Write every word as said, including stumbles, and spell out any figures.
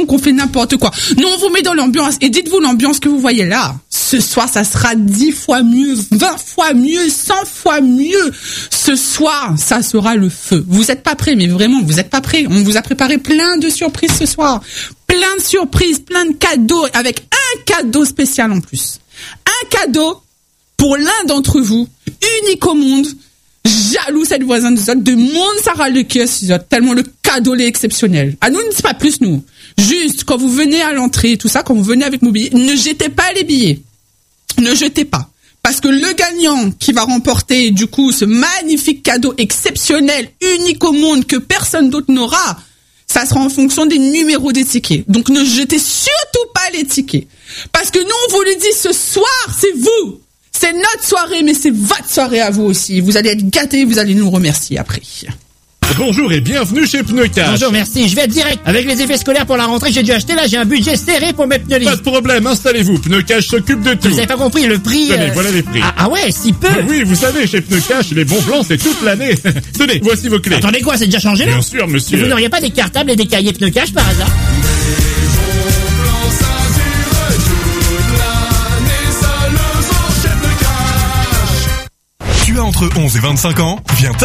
qu'on fait n'importe quoi. Non, on vous met dans l'ambiance et dites-vous l'ambiance que vous voyez là. Ce soir, ça sera dix fois mieux, vingt fois mieux, cent fois mieux. Ce soir, ça sera le feu. Vous êtes pas prêts, mais vraiment, vous êtes pas prêts. On vous a préparé plein de surprises ce soir. Plein de surprises, plein de cadeaux, avec un cadeau spécial en plus. Un cadeau pour l'un d'entre vous, unique au monde, jaloux cette voisine de de monde Sarah le kiosque, tellement le cadeau est exceptionnel. À nous, ne dites pas plus, nous. Juste, quand vous venez à l'entrée, tout ça, quand vous venez avec vos billets, ne jetez pas les billets. Ne jetez pas. Parce que le gagnant qui va remporter, du coup, ce magnifique cadeau exceptionnel, unique au monde, que personne d'autre n'aura, ça sera en fonction des numéros des tickets. Donc, ne jetez surtout pas les tickets. Parce que nous, on vous le dit ce soir, c'est vous. C'est notre soirée, mais c'est votre soirée à vous aussi. Vous allez être gâtés, vous allez nous remercier après. Bonjour et bienvenue chez Pneucash. Bonjour, merci. Je vais être direct. Avec les effets scolaires pour la rentrée, j'ai dû acheter là, j'ai un budget serré pour mes pneus lisses. Pas de problème, installez-vous. Pneucash s'occupe de tout. Vous avez pas compris, le prix... Tenez, euh... voilà les prix. Ah, ah ouais, si peu. Oui, vous savez, chez Pneucash, les bons plans, c'est toute l'année. Tenez, voici vos clés. Attendez quoi, c'est déjà changé là? Bien sûr, monsieur. Vous n'auriez pas des cartables et des cahiers Pneucash par hasard? Tu as entre onze et vingt-cinq ans, viens